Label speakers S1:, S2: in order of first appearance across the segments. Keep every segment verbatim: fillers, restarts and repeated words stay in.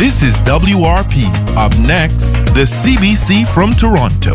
S1: This is W R P. Up next, the C B C from Toronto.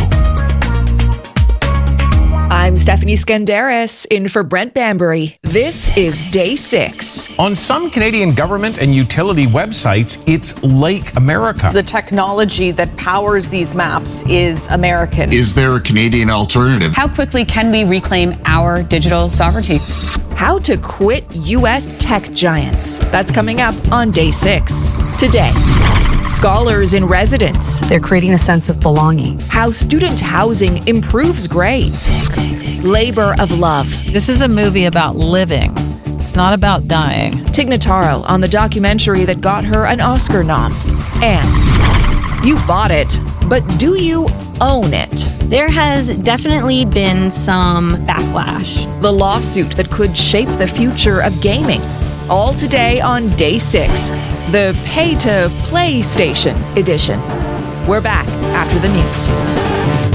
S2: I'm Stephanie Skandaris, in for Brent Bambury. This is Day six.
S3: On some Canadian government and utility websites, it's Lake America.
S4: The technology that powers these maps is American.
S5: Is there a Canadian alternative?
S6: How quickly can we reclaim our digital sovereignty?
S2: How to quit U S tech giants. That's coming up on Day six. Today, scholars in residence.
S7: They're creating a sense of belonging.
S2: How student housing improves grades. Labor of love.
S8: This is a movie about living. It's not about dying.
S2: Tig Notaro on the documentary that got her an Oscar nom. And you bought it, but do you own it?
S9: There has definitely been some backlash.
S2: The lawsuit that could shape the future of gaming. All today on Day six, the pay-to-play station edition. We're back after the news.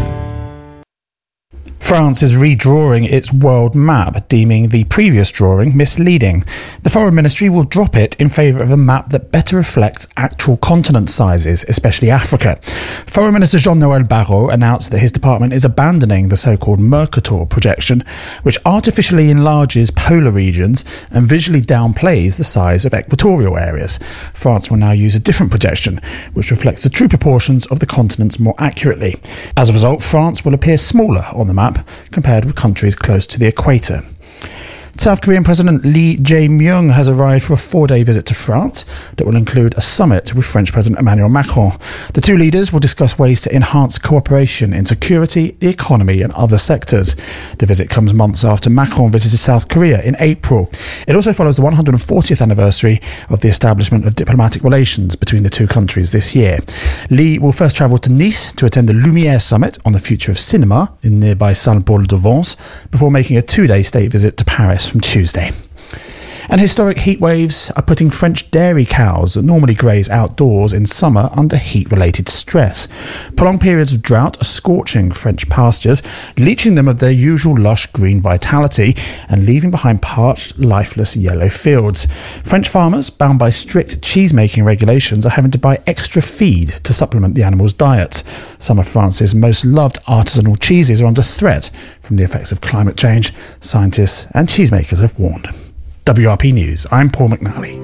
S10: France is redrawing its world map, deeming the previous drawing misleading. The Foreign Ministry will drop it in favour of a map that better reflects actual continent sizes, especially Africa. Foreign Minister Jean-Noël Barrot announced that his department is abandoning the so-called Mercator projection, which artificially enlarges polar regions and visually downplays the size of equatorial areas. France will now use a different projection, which reflects the true proportions of the continents more accurately. As a result, France will appear smaller on the map compared with countries close to the equator. South Korean President Lee Jae-myung has arrived for a four-day visit to France that will include a summit with French President Emmanuel Macron. The two leaders will discuss ways to enhance cooperation in security, the economy and other sectors. The visit comes months after Macron visited South Korea in April. It also follows the one hundred fortieth anniversary of the establishment of diplomatic relations between the two countries this year. Lee will first travel to Nice to attend the Lumière Summit on the future of cinema in nearby Saint-Paul-de-Vence before making a two-day state visit to Paris from Tuesday. And historic heat waves are putting French dairy cows that normally graze outdoors in summer under heat-related stress. Prolonged periods of drought are scorching French pastures, leaching them of their usual lush green vitality and leaving behind parched, lifeless yellow fields. French farmers, bound by strict cheese-making regulations, are having to buy extra feed to supplement the animals' diets. Some of France's most loved artisanal cheeses are under threat from the effects of climate change, scientists and cheesemakers have warned. W R P News, I'm Paul McNally.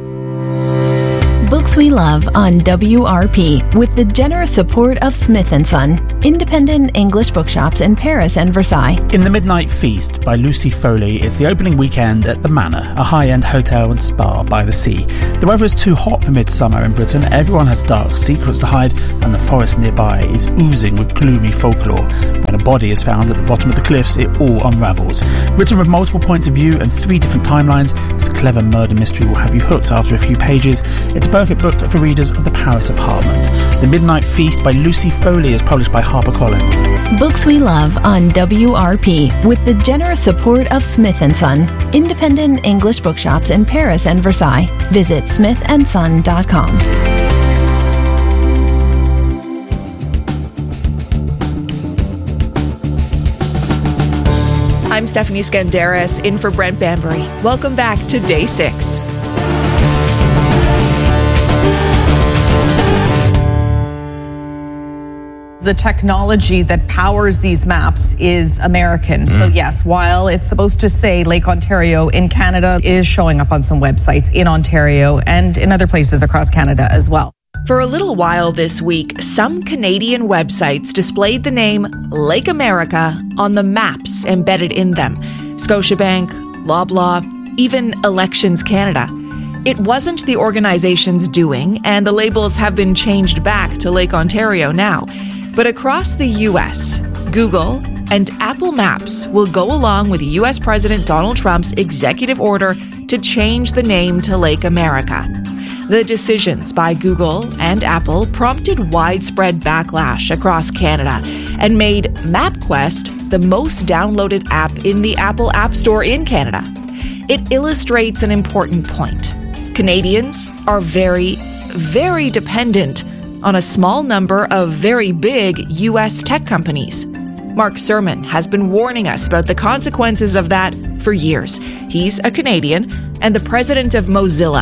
S11: Books we love on W R P with the generous support of Smith and Son, independent English bookshops in Paris and Versailles.
S12: In The Midnight Feast by Lucy Foley is the opening weekend at The Manor, a high-end hotel and spa by the sea. The weather is too hot for midsummer in Britain. Everyone has dark secrets to hide and the forest nearby is oozing with gloomy folklore. When a body is found at the bottom of the cliffs, it all unravels. Written with multiple points of view and three different timelines, this clever murder mystery will have you hooked after a few pages. It's a perfect book for readers of the Paris apartment. The Midnight Feast by Lucy Foley is published by HarperCollins.
S11: Books we love on W R P with the generous support of Smith and Son, independent English bookshops in Paris and Versailles. Visit smith and son dot com.
S2: I'm Stephanie Skandaris, in for Brent Bambury. Welcome back to Day six.
S4: The technology that powers these maps is American. Mm. So yes, while it's supposed to say Lake Ontario in Canada, it is showing up on some websites in Ontario and in other places across Canada as well.
S2: For a little while this week, some Canadian websites displayed the name Lake America on the maps embedded in them. Scotiabank, Loblaw, even Elections Canada. It wasn't the organization's doing, and the labels have been changed back to Lake Ontario now. But across the U S, Google and Apple Maps will go along with U S President Donald Trump's executive order to change the name to Lake America. The decisions by Google and Apple prompted widespread backlash across Canada and made MapQuest the most downloaded app in the Apple App Store in Canada. It illustrates an important point. Canadians are very, very dependent on a small number of very big U S tech companies. Mark Sermon has been warning us about the consequences of that for years. He's a Canadian and the president of Mozilla.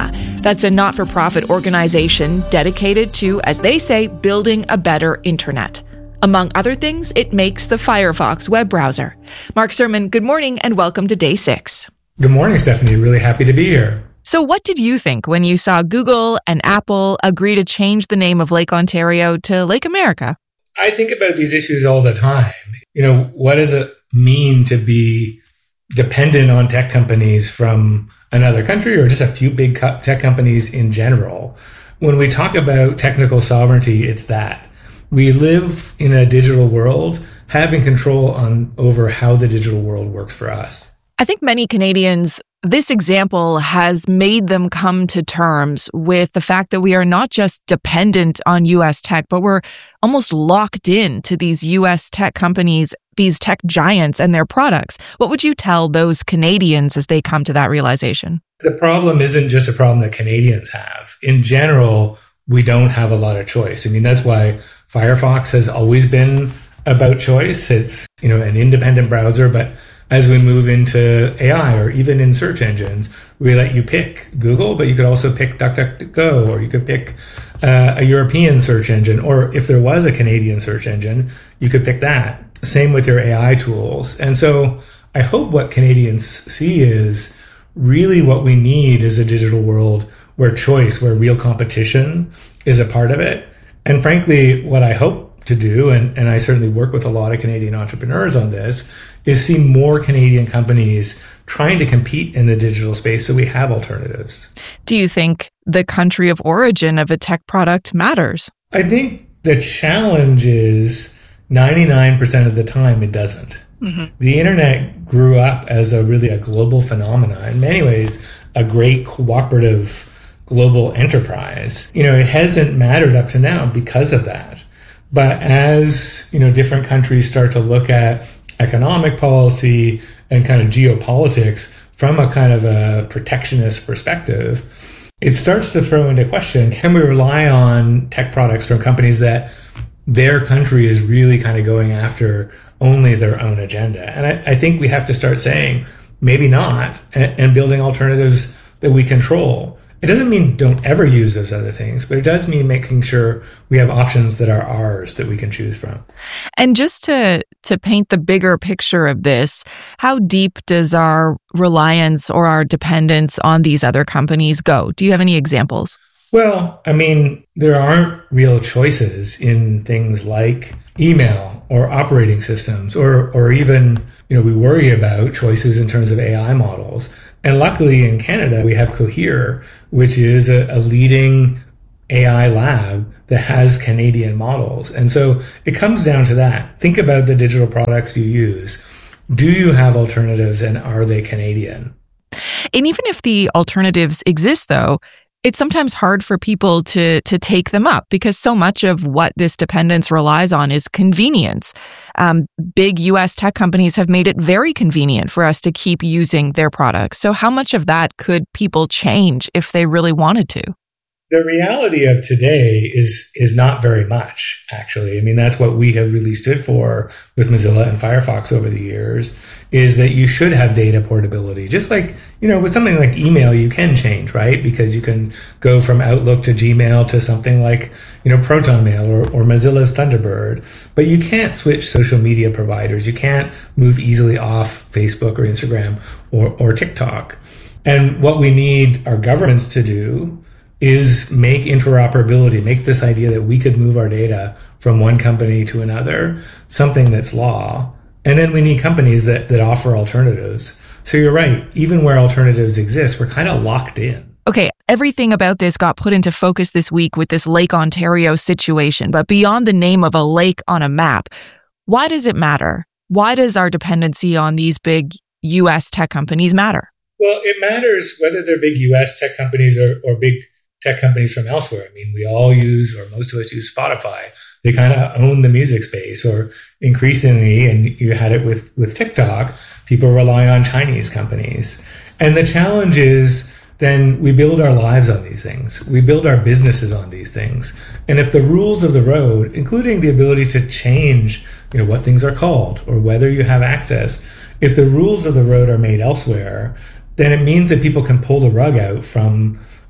S2: That's a not-for-profit organization dedicated to, as they say, building a better internet. Among other things, it makes the Firefox web browser. Mark Sermon, good morning and welcome to Day six.
S13: Good morning, Stephanie. Really happy to be here.
S2: So what did you think when you saw Google and Apple agree to change the name of Lake Ontario to Lake America?
S13: I think about these issues all the time. You know, what does it mean to be dependent on tech companies from another country or just a few big tech companies in general? When we talk about technical sovereignty, it's that. We live in a digital world, having control on over how the digital world works for us.
S2: I think many Canadians, this example has made them come to terms with the fact that we are not just dependent on U S tech, but we're almost locked in to these U S tech companies, these tech giants and their products. What would you tell those Canadians as they come to that realization?
S13: The problem isn't just a problem that Canadians have. In general, we don't have a lot of choice. I mean, that's why Firefox has always been about choice. It's, you know, an independent browser, but as we move into A I or even in search engines, we let you pick Google, but you could also pick DuckDuckGo, or you could pick uh, a European search engine, or if there was a Canadian search engine, you could pick that. Same with your A I tools. And so I hope what Canadians see is really what we need is a digital world where choice, where real competition is a part of it. And frankly, what I hope to do, and, and I certainly work with a lot of Canadian entrepreneurs on this, is see more Canadian companies trying to compete in the digital space so we have alternatives.
S2: Do you think the country of origin of a tech product matters?
S13: I think the challenge is ninety-nine percent of the time it doesn't. Mm-hmm. The internet grew up as a really a global phenomenon. In many ways, a great cooperative global enterprise. You know, it hasn't mattered up to now because of that. But as, you know, different countries start to look at economic policy and kind of geopolitics from a kind of a protectionist perspective, it starts to throw into question, can we rely on tech products from companies that their country is really kind of going after only their own agenda? And I, I think we have to start saying, maybe not, and, and building alternatives that we control. It doesn't mean don't ever use those other things, but it does mean making sure we have options that are ours that we can choose from.
S2: And just to to paint the bigger picture of this, how deep does our reliance or our dependence on these other companies go? Do you have any examples?
S13: Well, I mean, there aren't real choices in things like email or operating systems, or or even, you know, we worry about choices in terms of A I models. And luckily in Canada, we have Cohere, which is a, a leading A I lab that has Canadian models. And so it comes down to that. Think about the digital products you use. Do you have alternatives, and are they Canadian?
S2: And even if the alternatives exist, though, it's sometimes hard for people to to take them up because so much of what this dependence relies on is convenience. Um, big U S tech companies have made it very convenient for us to keep using their products. So how much of that could people change if they really wanted to?
S13: The reality of today is is not very much, actually. I mean, that's what we have really stood for with Mozilla and Firefox over the years, is that you should have data portability. Just like, you know, with something like email, you can change, right? Because you can go from Outlook to Gmail to something like, you know, Proton Mail or, or Mozilla's Thunderbird. But you can't switch social media providers. You can't move easily off Facebook or Instagram or, or TikTok. And what we need our governments to do is make interoperability, make this idea that we could move our data from one company to another, something that's law. And then we need companies that, that offer alternatives. So you're right, even where alternatives exist, we're kind of locked in.
S2: Okay, everything about this got put into focus this week with this Lake Ontario situation, but beyond the name of a lake on a map, why does it matter? Why does our dependency on these big U S tech companies matter?
S13: Well, it matters whether they're big U S tech companies or, or big tech companies from elsewhere. I mean, we all use, or most of us use Spotify. They kind of own the music space, or increasingly, and you had it with, with TikTok, people rely on Chinese companies. And the challenge is then we build our lives on these things. We build our businesses on these things. And if the rules of the road, including the ability to change, you know, what things are called or whether you have access, if the rules of the road are made elsewhere, then it means that people can pull the rug out from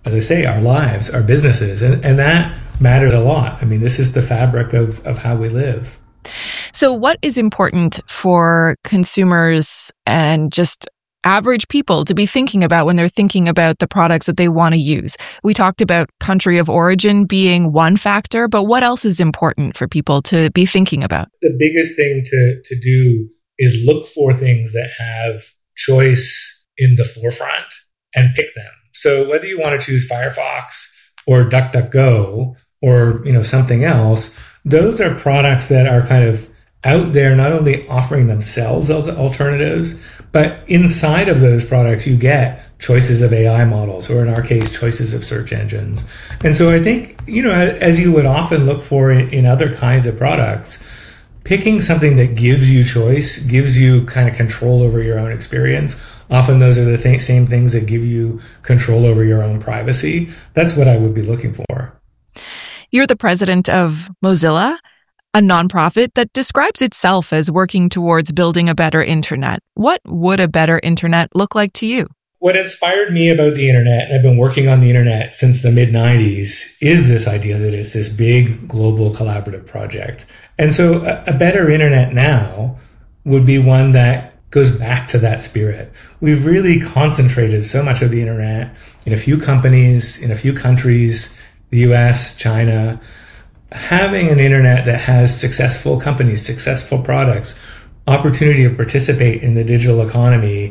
S13: as I say, our lives, our businesses. And, and that matters a lot. I mean, this is the fabric of, of how we live.
S2: So what is important for consumers and just average people to be thinking about when they're thinking about the products that they want to use? We talked about country of origin being one factor, but what else is important for people to be thinking about?
S13: The biggest thing to, to do is look for things that have choice in the forefront and pick them. So whether you want to choose Firefox or DuckDuckGo or, you know, something else, those are products that are kind of out there, not only offering themselves as alternatives, but inside of those products, you get choices of A I models, or in our case, choices of search engines. And so I think, you know, as you would often look for in, in other kinds of products, picking something that gives you choice, gives you kind of control over your own experience. Often those are the th- same things that give you control over your own privacy. That's what I would be looking for.
S2: You're the president of Mozilla, a nonprofit that describes itself as working towards building a better internet. What would a better internet look like to you?
S13: What inspired me about the internet, and I've been working on the internet since the mid nineties, is this idea that it's this big global collaborative project. And so a, a better internet now would be one that goes back to that spirit. We've really concentrated so much of the internet in a few companies, in a few countries, the U S, China. Having an internet that has successful companies, successful products, opportunity to participate in the digital economy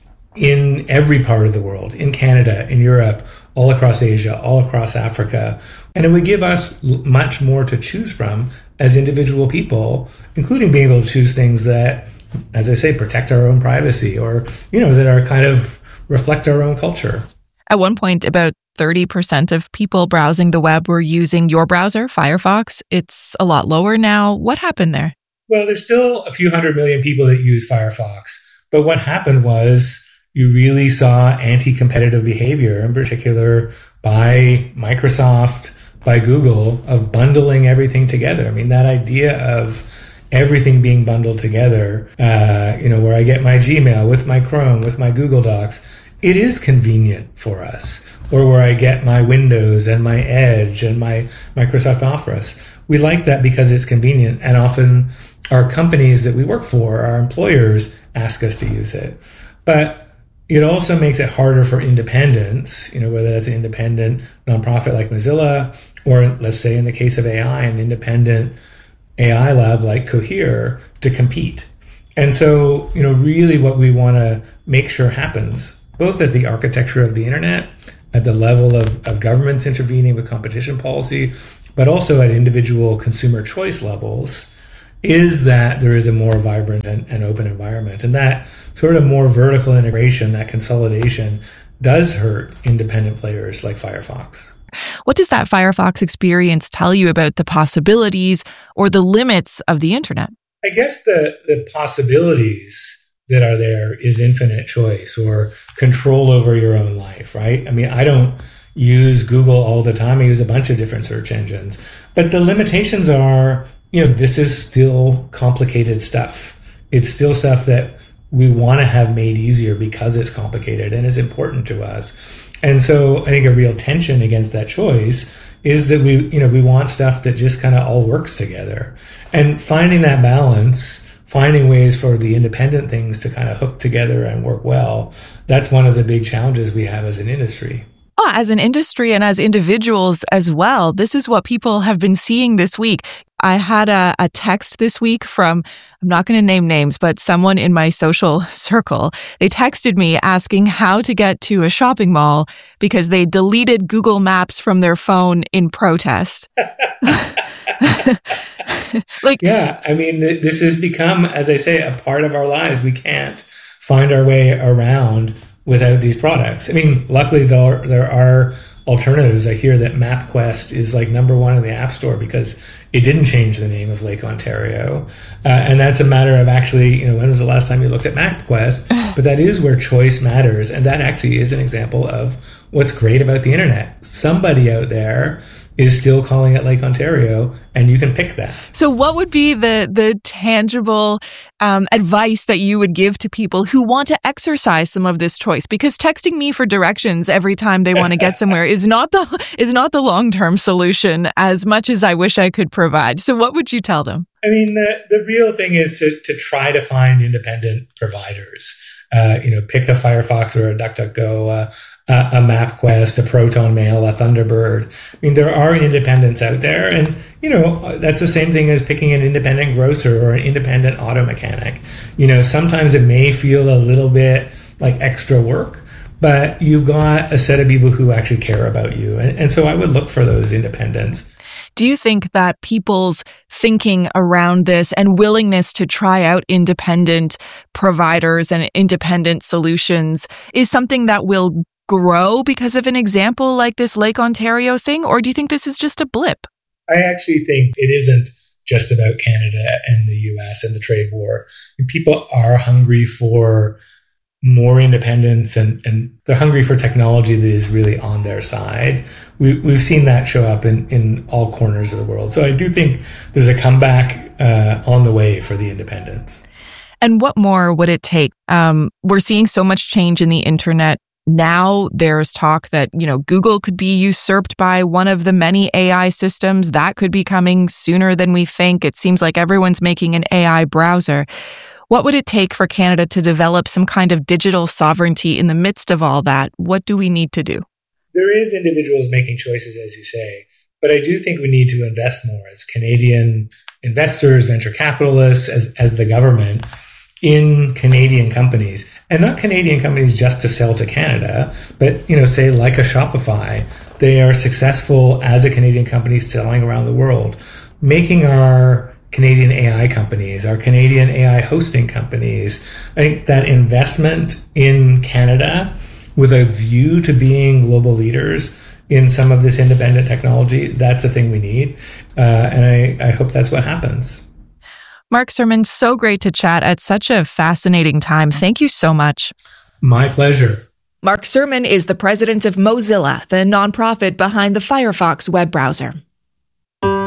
S13: in every part of the world, in Canada, in Europe, all across Asia, all across Africa. And it would give us much more to choose from as individual people, including being able to choose things that, as I say, protect our own privacy, or, you know, that are kind of reflect our own culture.
S2: At one point, about thirty percent of people browsing the web were using your browser, Firefox. It's a lot lower now. What happened there?
S13: Well, there's still a few hundred million people that use Firefox. But what happened was you really saw anti-competitive behavior, in particular by Microsoft, by Google, of bundling everything together. I mean, that idea of everything being bundled together, uh, you know, where I get my Gmail with my Chrome, with my Google Docs, it is convenient for us. Or where I get my Windows and my Edge and my Microsoft Office. We like that because it's convenient, and often our companies that we work for, our employers, ask us to use it. But it also makes it harder for independents, you know, whether that's an independent nonprofit like Mozilla, or let's say in the case of A I, an independent A I lab like Cohere, to compete. And so, you know, really what we want to make sure happens, both at the architecture of the internet, at the level of, of governments intervening with competition policy, but also at individual consumer choice levels, is that there is a more vibrant and, and open environment. And that sort of more vertical integration, that consolidation, does hurt independent players like Firefox.
S2: What does that Firefox experience tell you about the possibilities or the limits of the internet?
S13: I guess the, the possibilities that are there is infinite choice, or control over your own life, right? I mean, I don't use Google all the time. I use a bunch of different search engines. But the limitations are, you know, this is still complicated stuff. It's still stuff that we want to have made easier because it's complicated and is important to us. And so I think a real tension against that choice is that we, you know, we want stuff that just kind of all works together. And finding that balance, finding ways for the independent things to kind of hook together and work well, that's one of the big challenges we have as an industry.
S2: Oh, as an industry and as individuals as well, this is what people have been seeing this week. I had a, a text this week from, I'm not going to name names, but someone in my social circle. They texted me asking how to get to a shopping mall because they deleted Google Maps from their phone in protest.
S13: Like, yeah, I mean, this has become, as I say, a part of our lives. We can't find our way around without these products. I mean, luckily there are, there are alternatives. I hear that MapQuest is like number one in the App Store because it didn't change the name of Lake Ontario. Uh, and that's a matter of actually, you know, when was the last time you looked at MapQuest? But that is where choice matters. And that actually is an example of what's great about the internet. Somebody out there is still calling it Lake Ontario, and you can pick that.
S2: So what would be the the tangible um, advice that you would give to people who want to exercise some of this choice? Because texting me for directions every time they want to get somewhere is not the is not the long-term solution, as much as I wish I could provide. So what would you tell them?
S13: I mean, the, the real thing is to, to try to find independent providers. Uh, you know, pick a Firefox or a DuckDuckGo, uh, a, a MapQuest, a ProtonMail, a Thunderbird. I mean, there are independents out there, and you know that's the same thing as picking an independent grocer or an independent auto mechanic. You know, sometimes it may feel a little bit like extra work, but you've got a set of people who actually care about you, and, and so I would look for those independents.
S2: Do you think that people's thinking around this and willingness to try out independent providers and independent solutions is something that will grow because of an example like this Lake Ontario thing? Or do you think this is just a blip?
S13: I actually think it isn't just about Canada and the U S and the trade war. People are hungry for more independence, and, and they're hungry for technology that is really on their side. We, we've seen that show up in, in all corners of the world. So I do think there's a comeback uh, on the way for the independents.
S2: And what more would it take? Um, we're seeing so much change in the internet. Now there's talk that, you know, Google could be usurped by one of the many A I systems. That could be coming sooner than we think. It seems like everyone's making an A I browser. What would it take for Canada to develop some kind of digital sovereignty in the midst of all that? What do we need to do?
S13: There is individuals making choices, as you say, but I do think we need to invest more as Canadian investors, venture capitalists, as, as the government, in Canadian companies, and not Canadian companies just to sell to Canada, but, you know, say like a Shopify, they are successful as a Canadian company selling around the world, making our Canadian A I companies, our Canadian A I hosting companies. I think that investment in Canada with a view to being global leaders in some of this independent technology, that's a thing we need. Uh, and I, I hope that's what happens.
S2: Mark Surman, so great to chat at such a fascinating time. Thank you so much.
S13: My pleasure.
S2: Mark Surman is the president of Mozilla, the nonprofit behind the Firefox web browser.